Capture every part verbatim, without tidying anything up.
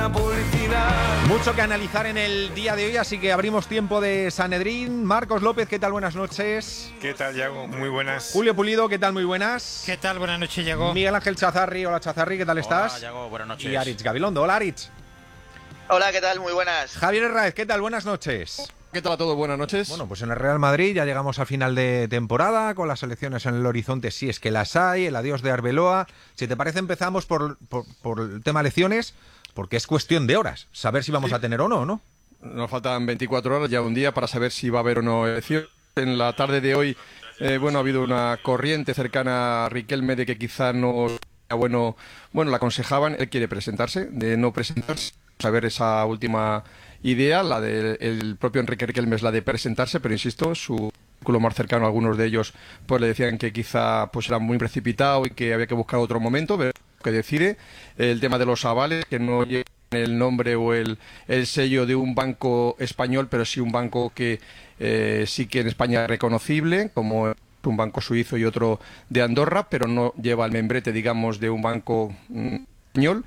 la publicidad. Mucho que analizar en el día de hoy, así que abrimos tiempo de Sanedrín. Marcos López, ¿qué tal? Buenas noches. ¿Qué tal, Yago? Muy buenas. Julio Pulido, ¿qué tal? Muy buenas. ¿Qué tal? Buenas noches, Yago. Miguel Ángel Chazarri, hola Chazarri, ¿qué tal estás? Hola, Yago, buenas noches. Y Aritz Gabilondo, hola Aritz. Hola, ¿qué tal? Muy buenas. Javier Herráez, ¿qué tal? Buenas noches. ¿Qué tal a todos? Buenas noches. Bueno, pues en el Real Madrid ya llegamos al final de temporada, con las elecciones en el horizonte, si es que las hay, el adiós de Arbeloa. Si te parece, empezamos por, por, por el tema elecciones, porque es cuestión de horas, saber si vamos Sí. a tener o no, ¿no? Nos faltan veinticuatro horas, ya un día, para saber si va a haber o no elección. En la tarde de hoy, eh, bueno, ha habido una corriente cercana a Riquelme de que quizá no sea bueno, bueno, le aconsejaban, él quiere presentarse, de no presentarse, saber esa última idea, la del propio Enrique Riquelme es la de presentarse, pero insisto, su círculo más cercano, algunos de ellos, pues le decían que quizá pues era muy precipitado y que había que buscar otro momento, ver que decide. El tema de los avales, que no llevan el nombre o el, el sello de un banco español, pero sí un banco que eh, sí que en España es reconocible, como un banco suizo y otro de Andorra, pero no lleva el membrete, digamos, de un banco mm, español.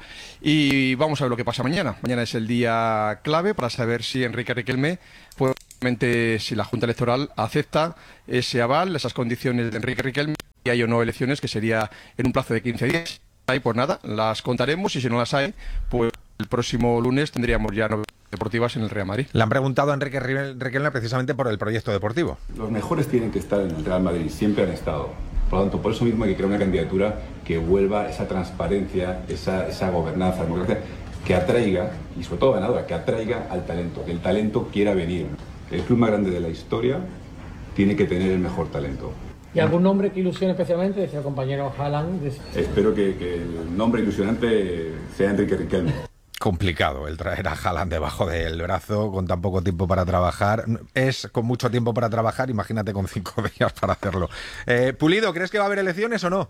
Y vamos a ver lo que pasa mañana. Mañana es el día clave para saber si Enrique Riquelme, pues, realmente, si la Junta Electoral acepta ese aval, esas condiciones de Enrique Riquelme, y hay o no elecciones, que sería en un plazo de quince días. Ahí, pues nada, las contaremos, y si no las hay, pues el próximo lunes tendríamos ya novedades deportivas en el Real Madrid. Le han preguntado a Enrique Riquelme precisamente por el proyecto deportivo. Los mejores tienen que estar en el Real Madrid, siempre han estado. Por lo tanto, por eso mismo hay que crear una candidatura que vuelva esa transparencia, esa, esa gobernanza, democracia, que atraiga, y sobre todo ganadora, que atraiga al talento, que el talento quiera venir. El club más grande de la historia tiene que tener el mejor talento. ¿Y algún nombre que ilusione especialmente? Decía el compañero Haaland. Espero que, que el nombre ilusionante sea Enrique Riquelme. Complicado el traer a Haaland debajo del brazo con tan poco tiempo para trabajar. Es con mucho tiempo para trabajar, imagínate con cinco días para hacerlo. Eh, Pulido, ¿crees que va a haber elecciones o no?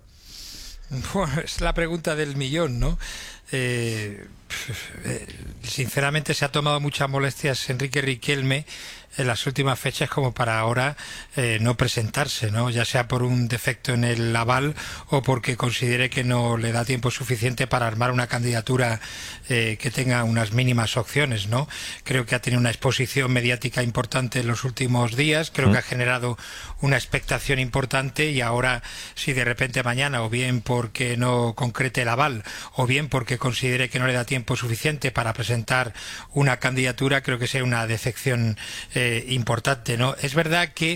Bueno, es la pregunta del millón, ¿no? Eh, sinceramente se ha tomado muchas molestias Enrique Riquelme en las últimas fechas como para ahora eh, no presentarse, ¿no? Ya sea por un defecto en el aval o porque considere que no le da tiempo suficiente para armar una candidatura eh, que tenga unas mínimas opciones, ¿no? Creo que ha tenido una exposición mediática importante en los últimos días, creo mm. que ha generado una expectación importante, y ahora si de repente mañana, o bien porque no concrete el aval o bien porque considere que no le da tiempo suficiente para presentar una candidatura, creo que sea una decepción eh, importante, ¿no? Es verdad que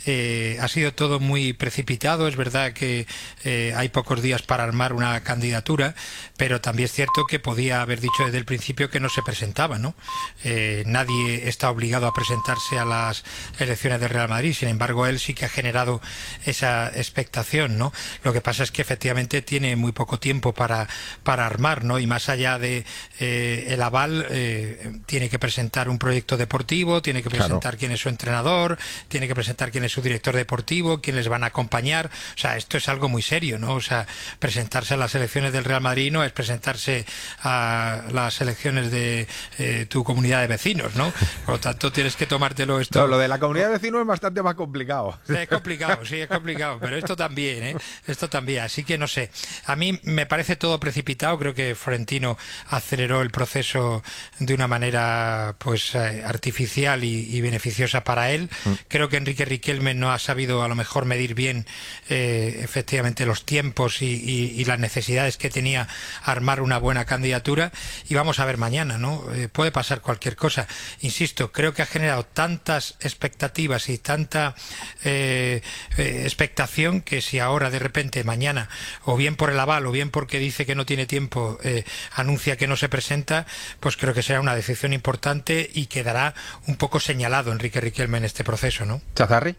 eh, ha sido todo muy precipitado, es verdad que eh, hay pocos días para armar una candidatura, pero también es cierto que podía haber dicho desde el principio que no se presentaba, ¿no? Eh, nadie está obligado a presentarse a las elecciones del Real Madrid, sin embargo él sí que ha generado esa expectación, ¿no? Lo que pasa es que efectivamente tiene muy poco tiempo para, para armar, ¿no? Y más allá de eh, el aval, eh, tiene que presentar un proyecto deportivo, tiene que presentar Claro. quién es su entrenador, tiene que presentar quién es su director deportivo, quiénes van a acompañar. O sea, esto es algo muy serio, ¿no? O sea, presentarse a las elecciones del Real Madrid no es presentarse a las elecciones de eh, tu comunidad de vecinos, ¿no? Por lo tanto, tienes que tomártelo esto. No, lo de la comunidad de vecinos es bastante más complicado. Es complicado, sí, es complicado, pero esto también, ¿eh? Esto también, así que no sé. A mí me parece todo precipitado, creo que Florentino aceleró el proceso de una manera pues eh, artificial y, y beneficiosa para él. Mm. Creo que Enrique Riquelme no ha sabido a lo mejor medir bien eh, efectivamente los tiempos y, y, y las necesidades que tenía armar una buena candidatura, y vamos a ver mañana, ¿no? Eh, puede pasar cualquier cosa. Insisto, creo que ha generado tantas expectativas y tanta eh, eh, expectación que si ahora de repente mañana, o bien por el aval o bien porque dice que no tiene tiempo, eh, anuncia que no se presenta, pues creo que será una decepción importante y quedará un poco señalado Enrique Riquelme en este proceso, ¿no? ¿Chazarri?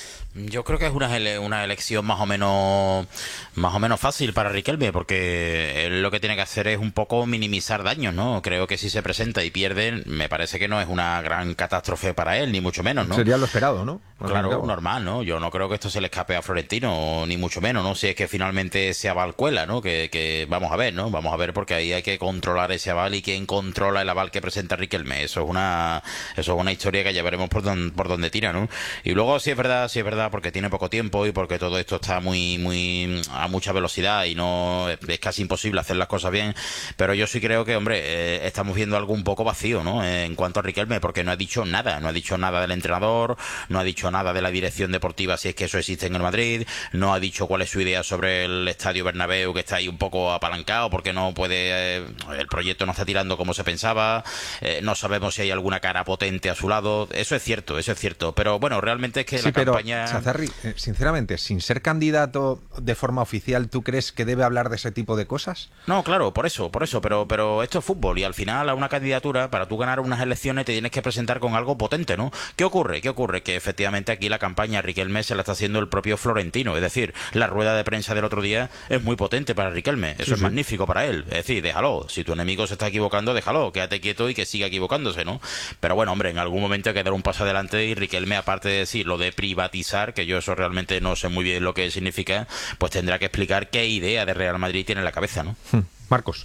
Yo creo que es una, ele una elección más o menos más o menos fácil para Riquelme, porque él lo que tiene que hacer es un poco minimizar daños, ¿no? Creo que si se presenta y pierde, me parece que no es una gran catástrofe para él, ni mucho menos, ¿no? Sería lo esperado, ¿no? Claro, normal, ¿no? Yo no creo que esto se le escape a Florentino, ni mucho menos, ¿no? Si es que finalmente ese aval cuela, ¿no? Que, que vamos a ver, ¿no? Vamos a ver, porque ahí hay que controlar ese aval, y quién controla el aval que presenta Riquelme. Eso es una eso es una historia que ya veremos por, don, por dónde tira, ¿no? Y luego, si es verdad, si es verdad, porque tiene poco tiempo y porque todo esto está muy, muy a mucha velocidad y no es casi imposible hacer las cosas bien, pero yo sí creo que, hombre, eh, estamos viendo algo un poco vacío, ¿no? En cuanto a Riquelme, porque no ha dicho nada, no ha dicho nada del entrenador, no ha dicho nada de la dirección deportiva, si es que eso existe en el Madrid, no ha dicho cuál es su idea sobre el Estadio Bernabéu, que está ahí un poco apalancado porque no puede, eh, el proyecto no está tirando como se pensaba, eh, no sabemos si hay alguna cara potente a su lado. Eso es cierto, eso es cierto, pero bueno, realmente es que sí, la pero, campaña... Chazarri, eh, sinceramente, sin ser candidato de forma oficial, ¿tú crees que debe hablar de ese tipo de cosas? No, claro, por eso, por eso, pero, pero esto es fútbol, y al final a una candidatura, para tú ganar unas elecciones, te tienes que presentar con algo potente, ¿no? ¿Qué ocurre? ¿Qué ocurre? Que efectivamente aquí la campaña Riquelme se la está haciendo el propio Florentino, es decir, la rueda de prensa del otro día es muy potente para Riquelme, eso sí, es sí. magnífico para él, es decir, déjalo, si tu enemigo se está equivocando, déjalo, quédate quieto y que siga equivocándose, ¿no? Pero bueno, hombre, en algún momento hay que dar un paso adelante, y Riquelme, aparte de decir lo de privatizar, que yo eso realmente no sé muy bien lo que significa, pues tendrá que explicar qué idea de Real Madrid tiene en la cabeza, ¿no? Marcos.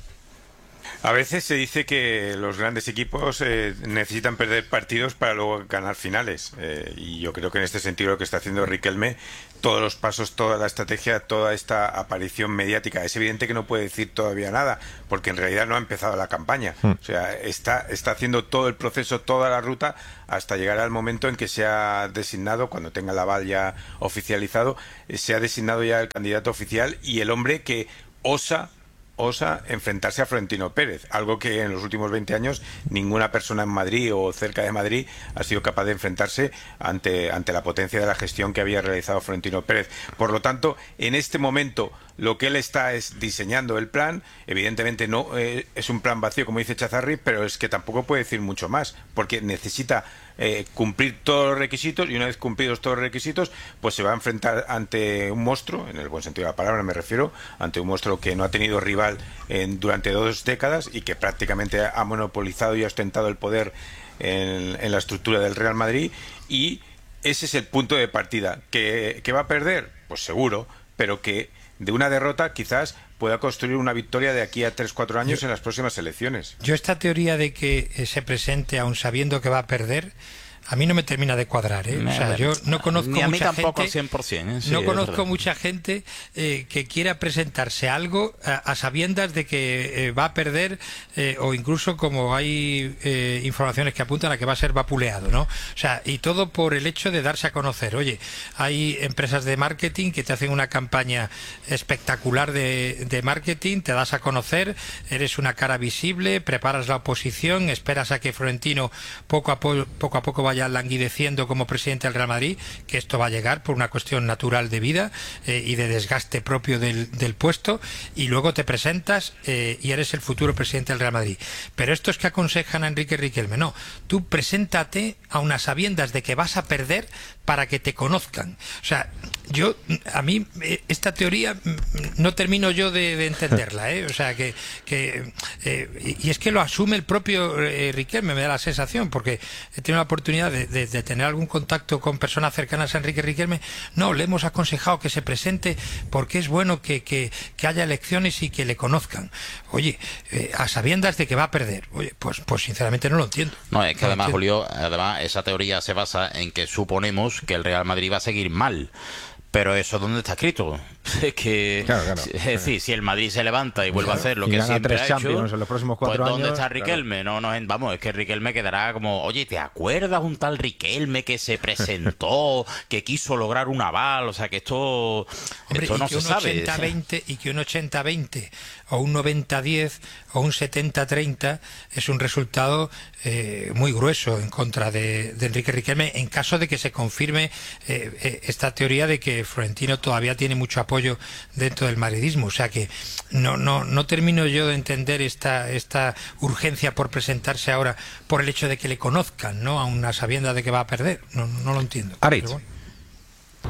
A veces se dice que los grandes equipos eh, necesitan perder partidos para luego ganar finales, eh, y yo creo que en este sentido lo que está haciendo Riquelme, todos los pasos, toda la estrategia, toda esta aparición mediática, es evidente que no puede decir todavía nada, porque en realidad no ha empezado la campaña, mm. o sea, está, está haciendo todo el proceso, toda la ruta, hasta llegar al momento en que se ha designado, cuando tenga el aval ya oficializado, eh, se ha designado ya el candidato oficial y el hombre que osa osa enfrentarse a Florentino Pérez, algo que en los últimos veinte años ninguna persona en Madrid o cerca de Madrid ha sido capaz de enfrentarse ante, ante la potencia de la gestión que había realizado Florentino Pérez. Por lo tanto, en este momento lo que él está es diseñando el plan. Evidentemente no eh, es un plan vacío, como dice Chazarri, pero es que tampoco puede decir mucho más, porque necesita eh, cumplir todos los requisitos, y una vez cumplidos todos los requisitos, pues se va a enfrentar ante un monstruo, en el buen sentido de la palabra me refiero, ante un monstruo que no ha tenido rival en, durante dos décadas y que prácticamente ha monopolizado y ha ostentado el poder en, en la estructura del Real Madrid, y ese es el punto de partida. ¿Que, que va a perder? Pues seguro, pero que de una derrota quizás pueda construir una victoria de aquí a tres cuatro años yo, en las próximas elecciones. Yo esta teoría de que eh, se presente aún sabiendo que va a perder, a mí no me termina de cuadrar, ¿eh? O sea, yo no conozco Ni a mí mucha tampoco gente, cien por ciento, ¿eh? Sí, no conozco mucha gente eh, que quiera presentarse a algo a, a sabiendas de que eh, va a perder, eh, o incluso como hay eh, informaciones que apuntan a que va a ser vapuleado, ¿no? O sea, y todo por el hecho de darse a conocer. Oye, hay empresas de marketing que te hacen una campaña espectacular de, de marketing, te das a conocer, eres una cara visible, preparas la oposición, esperas a que Florentino poco a po poco a poco vaya vaya languideciendo como presidente del Real Madrid, que esto va a llegar por una cuestión natural de vida eh, y de desgaste propio del, del puesto, y luego te presentas eh, y eres el futuro presidente del Real Madrid. Pero estos que aconsejan a Enrique Riquelme, no, tú preséntate a unas sabiendas de que vas a perder para que te conozcan. O sea, yo, a mí, esta teoría no termino yo de, de entenderla, ¿eh? O sea, que, que eh, y es que lo asume el propio eh, Riquelme, me da la sensación, porque he tenido la oportunidad de, de, de tener algún contacto con personas cercanas a Enrique Riquelme. No, le hemos aconsejado que se presente porque es bueno que, que, que haya elecciones y que le conozcan. Oye, eh, a sabiendas de que va a perder. Oye, pues, pues sinceramente no lo entiendo. No, es que no además, Julio, además esa teoría se basa en que suponemos que el Real Madrid va a seguir mal. Pero eso, ¿dónde está escrito? Es que, claro, claro, es decir, si el Madrid se levanta y vuelve claro, a hacer lo y que gana siempre tres ha hecho, Champions en los próximos cuatro pues ¿dónde años? está Riquelme? Claro. No, no, vamos, es que Riquelme quedará como, oye, ¿te acuerdas un tal Riquelme que se presentó, que quiso lograr un aval? O sea, que esto, Hombre, esto no y que se un sabe. ochenta veinte, y que un ochenta veinte o un noventa diez o un setenta treinta es un resultado eh, muy grueso en contra de, de Enrique Riquelme, en caso de que se confirme eh, eh, esta teoría de que Florentino todavía tiene mucho apoyo dentro del madridismo. O sea que no no no termino yo de entender esta esta urgencia por presentarse ahora por el hecho de que le conozcan, ¿no? A una sabienda de que va a perder. No, no lo entiendo. Aritz. Pero bueno.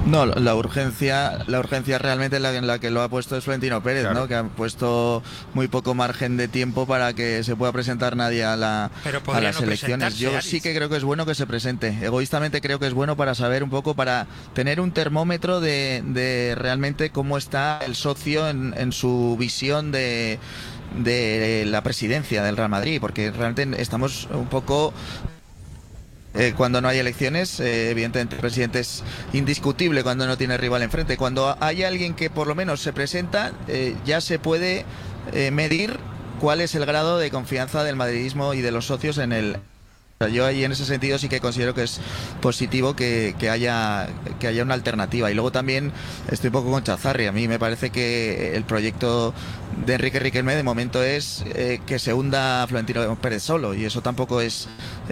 No, la urgencia, la urgencia realmente en la, en la que lo ha puesto es Florentino Pérez, claro, ¿no? Que ha puesto muy poco margen de tiempo para que se pueda presentar nadie a, la, a las no elecciones. Yo Aris. sí que creo que es bueno que se presente. Egoístamente creo que es bueno para saber un poco, para tener un termómetro de, de realmente cómo está el socio en, en su visión de, de la presidencia del Real Madrid, porque realmente estamos un poco... Eh, cuando no hay elecciones, eh, evidentemente el presidente es indiscutible cuando no tiene rival enfrente. Cuando hay alguien que por lo menos se presenta, eh, ya se puede eh, medir cuál es el grado de confianza del madridismo y de los socios en el... Yo ahí en ese sentido sí que considero que es positivo que, que haya que haya una alternativa. Y luego también estoy un poco con Chazarri. A mí me parece que el proyecto de Enrique Riquelme de momento es eh, que se hunda Florentino Pérez solo, y eso tampoco es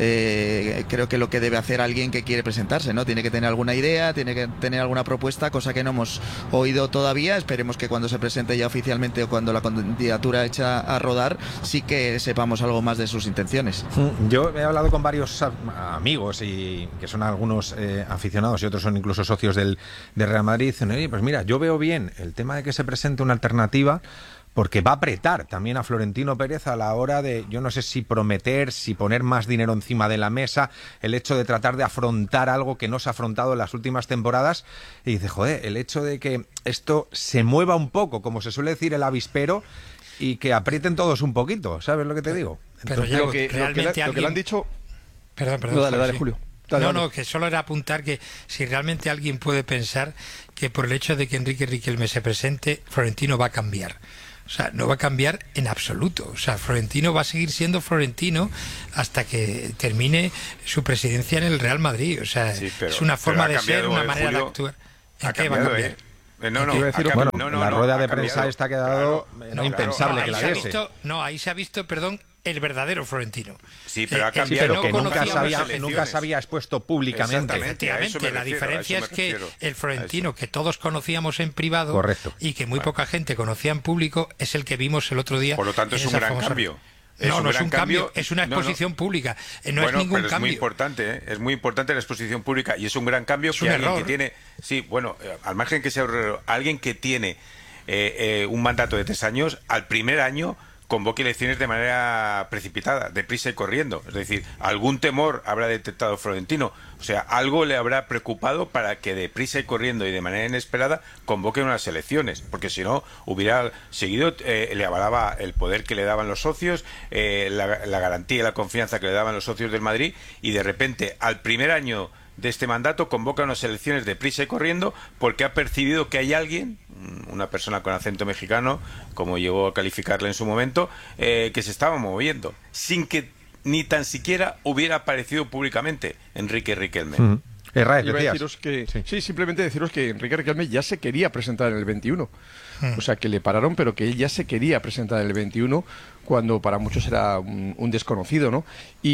eh, creo que lo que debe hacer alguien que quiere presentarse, ¿no? Tiene que tener alguna idea, tiene que tener alguna propuesta, cosa que no hemos oído todavía. Esperemos que cuando se presente ya oficialmente o cuando la candidatura echa a rodar sí que sepamos algo más de sus intenciones. Yo he hablado con varios amigos y que son algunos eh, aficionados y otros son incluso socios del, del Real Madrid. Dicen, oye, pues mira, yo veo bien el tema de que se presente una alternativa, porque va a apretar también a Florentino Pérez a la hora de, yo no sé si prometer, si poner más dinero encima de la mesa, el hecho de tratar de afrontar algo que no se ha afrontado en las últimas temporadas. Y dice, joder, el hecho de que esto se mueva un poco, como se suele decir, el avispero, y que aprieten todos un poquito, ¿sabes lo que te digo? Entonces, pero ya, lo, que, realmente lo, que, alguien... lo que le han dicho... Perdón, perdón. No, dale, dale, Julio. Dale, no, dale. no, que solo era apuntar que si realmente alguien puede pensar que por el hecho de que Enrique Riquelme se presente, Florentino va a cambiar. O sea, no va a cambiar en absoluto. O sea, Florentino va a seguir siendo Florentino hasta que termine su presidencia en el Real Madrid. O sea, sí, pero, es una forma de ser, una manera Julio, de actuar. ¿En qué va a cambiar? Eh, no, no, decir, bueno, no, no, la no, rueda no, de prensa esta ha quedado claro, no, impensable no, que la se diese. Visto, no, ahí se ha visto, perdón, el verdadero Florentino. Sí, pero ha sí, cambiado. pero que no nunca, se había, nunca se había expuesto públicamente. Efectivamente, la diferencia es que el Florentino que todos conocíamos en privado, correcto, y que muy vale. poca gente conocía en público, es el que vimos el otro día. Por lo tanto, es un gran famosa... cambio. Es no, no es un cambio, cambio, es una exposición no, no. pública, no bueno, es ningún pero es cambio. muy importante, ¿eh? Es muy importante la exposición pública y es un gran cambio. Es que un alguien error. que tiene, sí, bueno, al margen que sea alguien que tiene eh, eh, un mandato de tres años, al primer año convoque elecciones de manera precipitada, deprisa y corriendo. Es decir, algún temor habrá detectado Florentino. O sea, algo le habrá preocupado para que deprisa y corriendo y de manera inesperada convoque unas elecciones. Porque si no, hubiera seguido, eh, le avalaba el poder que le daban los socios, eh, la, la garantía y la confianza que le daban los socios del Madrid, y de repente, al primer año de este mandato, convoca unas elecciones deprisa y corriendo porque ha percibido que hay alguien, una persona con acento mexicano, como llegó a calificarle en su momento, eh, que se estaba moviendo, sin que ni tan siquiera hubiera aparecido públicamente Enrique Riquelme. Mm. Israel, Iba a deciros que, sí. sí, simplemente deciros que Enrique Riquelme ya se quería presentar en el veintiuno. Mm. O sea, que le pararon, pero que él ya se quería presentar en el veintiuno, cuando para muchos era un, un desconocido, ¿no?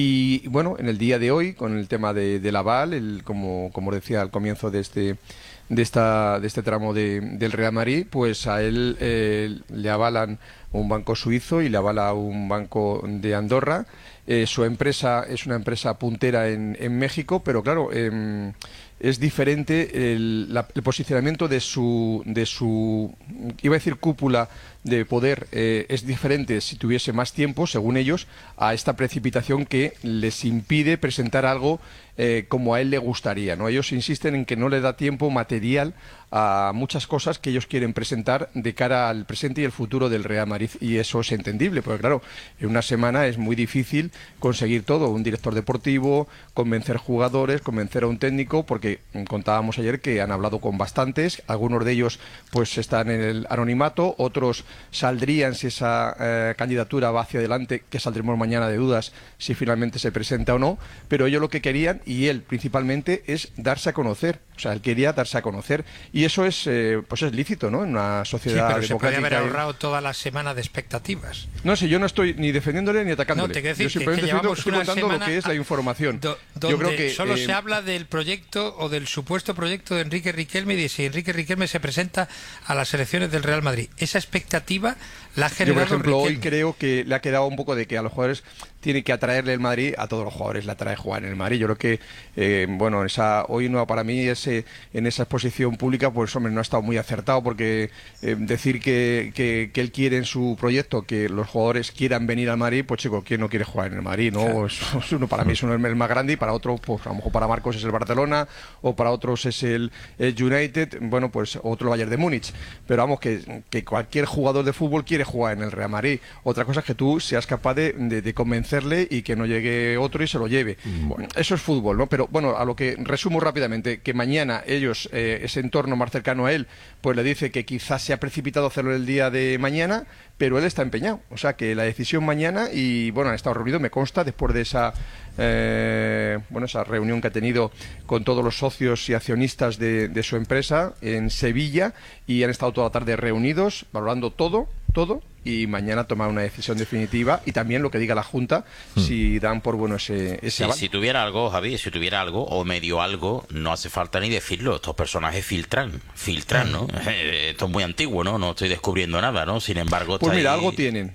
Y bueno, en el día de hoy, con el tema de, del aval, el, como, como decía al comienzo de este de esta de este tramo de, del Real Madrid, pues a él eh, le avalan un banco suizo y le avala un banco de Andorra. Eh, su empresa es una empresa puntera en, en México, pero claro, eh, es diferente el, la, el posicionamiento de su, de su, iba a decir cúpula de poder, eh, es diferente si tuviese más tiempo, según ellos, a esta precipitación que les impide presentar algo eh, como a él le gustaría, ¿no? Ellos insisten en que no le da tiempo material a muchas cosas que ellos quieren presentar de cara al presente y el futuro del Real Madrid, y eso es entendible, porque claro, en una semana es muy difícil conseguir todo, un director deportivo, convencer jugadores, convencer a un técnico, porque contábamos ayer que han hablado con bastantes, algunos de ellos pues están en el anonimato, otros saldrían si esa eh, candidatura va hacia adelante, que saldremos mañana de dudas si finalmente se presenta o no, pero ellos lo que querían, y él principalmente, es darse a conocer, o sea, él quería darse a conocer, y eso es eh, pues es lícito, ¿no? En una sociedad sí, pero democrática. Se podría haber ahorrado toda la semana de expectativas. No sé, yo no estoy ni defendiéndole ni atacándole. No, te quiero decir yo simplemente que, que estoy, estoy contando lo que es la información. Do, donde yo creo que solo eh, se habla del proyecto o del supuesto proyecto de Enrique Riquelme y de si Enrique Riquelme se presenta a las elecciones del Real Madrid. Esa expectativa la ha generado Yo, por ejemplo, Riquelme. hoy creo que le ha quedado un poco de que a los jugadores tiene que atraerle el Madrid, a todos los jugadores le atrae jugar en el Madrid. Yo creo que, eh, bueno, esa, hoy no para mí ese, en esa exposición pública, pues hombre, no ha estado muy acertado, porque eh, decir que, que, que él quiere en su proyecto que los jugadores quieran venir al Madrid, pues chico, ¿quién no quiere jugar en el Madrid? ¿No? Claro. Es, es uno, para mí es uno el más grande y para otro, pues a lo mejor para Marcos es el Barcelona o para otros es el, el United, bueno, pues otro el Bayern de Múnich. Pero vamos, que, que cualquier jugador de fútbol quiere jugar en el Real Madrid. Otra cosa es que tú seas capaz de, de, de convencer y que no llegue otro y se lo lleve. Bueno, eso es fútbol, ¿no? Pero bueno, a lo que resumo rápidamente, que mañana ellos, eh, ese entorno más cercano a él, pues le dice que quizás se ha precipitado hacerlo el día de mañana, pero él está empeñado. O sea, que la decisión mañana, y bueno, han estado reunidos, me consta, después de esa eh, bueno, esa reunión que ha tenido con todos los socios y accionistas de, de su empresa en Sevilla, y han estado toda la tarde reunidos, valorando todo, todo, y mañana tomar una decisión definitiva, y también lo que diga la Junta, mm. si dan por bueno ese, ese sí, aval. Si tuviera algo, Javi, si tuviera algo, o medio algo, no hace falta ni decirlo. Estos personajes filtran, filtran, ¿no? Esto es muy antiguo, ¿no? No estoy descubriendo nada, ¿no? Sin embargo, pues mira, ahí... algo tienen.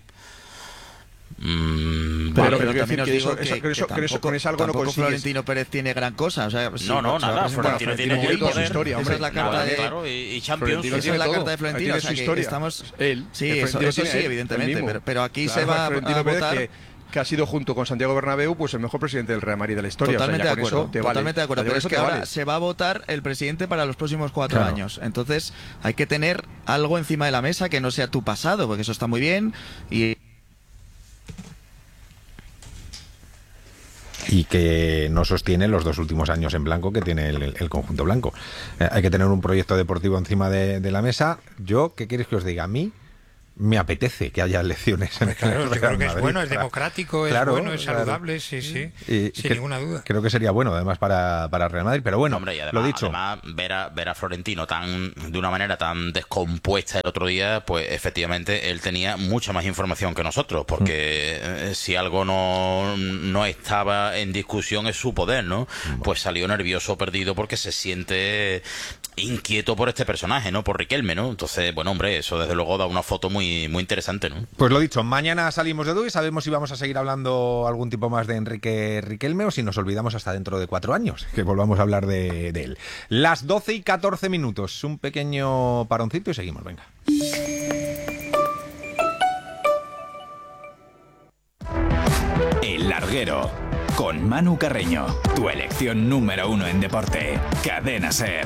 Mm, pero, vale, pero también os que digo eso, que, eso, que, que eso, tampoco, eso, con ese algo no consigues. Florentino Pérez tiene gran cosa. O sea, no, si, no, nada. Florentino tiene tiene toda su historia, esa hombre. es la carta Nada, de... Claro, y, y Champions. Esa es la todo. carta de Florentino. Tiene O sea, su que historia. estamos... Él. Sí, eso, eso sí, evidentemente. Pero, pero aquí claro, se va a, a votar... Que, que ha sido junto con Santiago Bernabéu pues el mejor presidente del Real Madrid de la historia. Totalmente o sea, de acuerdo, te totalmente vale. de acuerdo. Pero es que ahora vale. se va a votar el presidente para los próximos cuatro claro. años. Entonces hay que tener algo encima de la mesa que no sea tu pasado, porque eso está muy bien y... y que no sostiene los dos últimos años en blanco que tiene el, el conjunto blanco. Eh, hay que tener un proyecto deportivo encima de, de la mesa. Yo, ¿qué queréis que os diga? A mí me apetece que haya elecciones en el claro, Real yo creo que Madrid. es bueno, es democrático, es claro, bueno, es saludable, claro. sí, sí, y, sin que, ninguna duda. Creo que sería bueno, además, para, para Real Madrid, pero bueno, Hombre, y además, lo dicho. Además, ver a, ver a Florentino tan de una manera tan descompuesta el otro día, pues efectivamente él tenía mucha más información que nosotros, porque mm. si algo no, no estaba en discusión es su poder, ¿no? Bueno. Pues salió nervioso, perdido, porque se siente inquieto por este personaje, ¿no? Por Riquelme, ¿no? Entonces, bueno, hombre, eso desde luego da una foto muy, muy interesante, ¿no? Pues lo dicho, mañana salimos de duda y sabemos si vamos a seguir hablando algún tipo más de Enrique Riquelme o si nos olvidamos hasta dentro de cuatro años, que volvamos a hablar de, de él. Las doce y catorce minutos, un pequeño paroncito y seguimos, venga. El Larguero, con Manu Carreño, tu elección número uno en deporte. Cadena SER.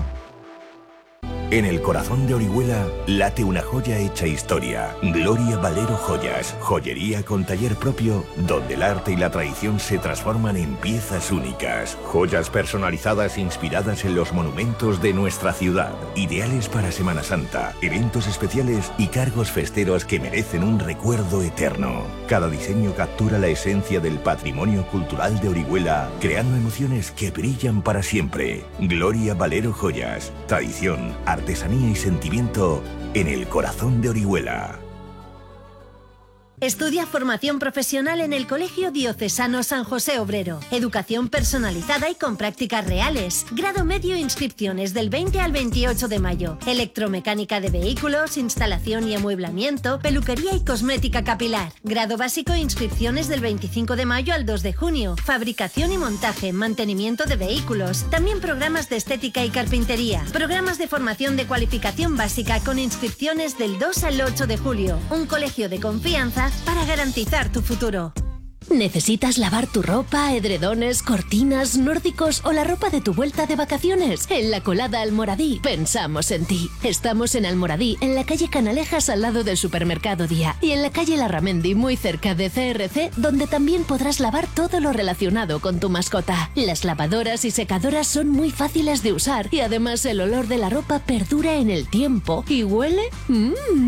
En el corazón de Orihuela late una joya hecha historia. Gloria Valero Joyas, joyería con taller propio, donde el arte y la tradición se transforman en piezas únicas. Joyas personalizadas inspiradas en los monumentos de nuestra ciudad. Ideales para Semana Santa, eventos especiales y cargos festeros que merecen un recuerdo eterno. Cada diseño captura la esencia del patrimonio cultural de Orihuela, creando emociones que brillan para siempre. Gloria Valero Joyas, tradición, arte, artesanía y sentimiento en el corazón de Orihuela. Estudia formación profesional en el Colegio Diocesano San José Obrero. Educación personalizada y con prácticas reales. Grado medio, inscripciones del veinte al veintiocho de mayo. Electromecánica de vehículos, instalación y amueblamiento, peluquería y cosmética capilar. Grado básico, inscripciones del veinticinco de mayo al dos de junio. Fabricación y montaje, mantenimiento de vehículos. También programas de estética y carpintería. Programas de formación de cualificación básica con inscripciones del dos al ocho de julio. Un colegio de confianza para garantizar tu futuro. ¿Necesitas lavar tu ropa, edredones, cortinas, nórdicos o la ropa de tu vuelta de vacaciones? En La Colada Almoradí pensamos en ti. Estamos en Almoradí, en la calle Canalejas al lado del supermercado Día y en la calle Larramendi muy cerca de C R C, donde también podrás lavar todo lo relacionado con tu mascota. Las lavadoras y secadoras son muy fáciles de usar y además el olor de la ropa perdura en el tiempo y huele... ¡Mmm!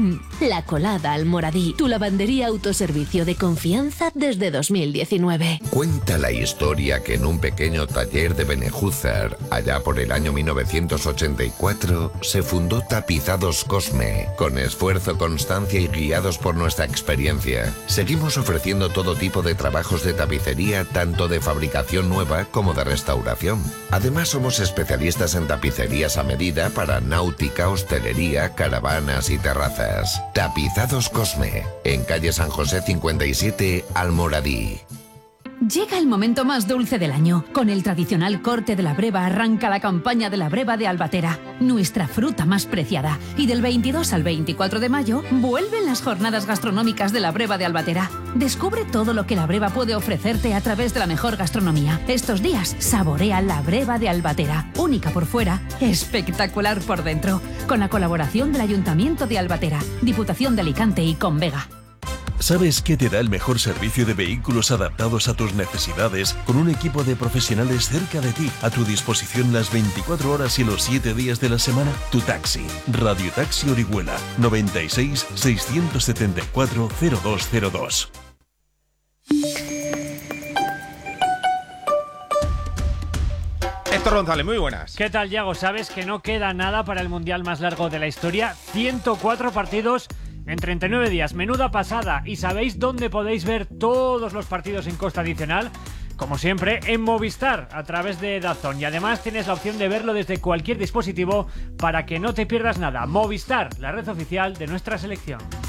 La Colada Almoradí, tu lavandería autoservicio de confianza desde dos mil diecinueve. Cuenta la historia que en un pequeño taller de Benejúzar, allá por el año mil novecientos ochenta y cuatro, se fundó Tapizados Cosme. Con esfuerzo, constancia y guiados por nuestra experiencia, seguimos ofreciendo todo tipo de trabajos de tapicería, tanto de fabricación nueva como de restauración. Además, somos especialistas en tapicerías a medida para náutica, hostelería, caravanas y terrazas. Tapizados Cosme, en calle San José cincuenta y siete, Almoradí. Llega el momento más dulce del año. Con el tradicional corte de la breva arranca la campaña de la breva de Albatera, nuestra fruta más preciada. Y del veintidós al veinticuatro de mayo vuelven las jornadas gastronómicas de la breva de Albatera. Descubre todo lo que la breva puede ofrecerte a través de la mejor gastronomía. Estos días saborea la breva de Albatera, única por fuera, espectacular por dentro. Con la colaboración del Ayuntamiento de Albatera, Diputación de Alicante y Convega. ¿Sabes qué te da el mejor servicio de vehículos adaptados a tus necesidades con un equipo de profesionales cerca de ti, a tu disposición las veinticuatro horas y los siete días de la semana? Tu Taxi. Radio Taxi Orihuela, noventa y seis, seiscientos setenta y cuatro, cero dos cero dos. Héctor González, muy buenas. ¿Qué tal, Yago? ¿Sabes que no queda nada para el mundial más largo de la historia? ciento cuatro partidos en treinta y nueve días. Menuda pasada. ¿Y sabéis dónde podéis ver todos los partidos en costa adicional? Como siempre, en Movistar, a través de DAZN. Y además tienes la opción de verlo desde cualquier dispositivo para que no te pierdas nada. Movistar, la red oficial de nuestra selección.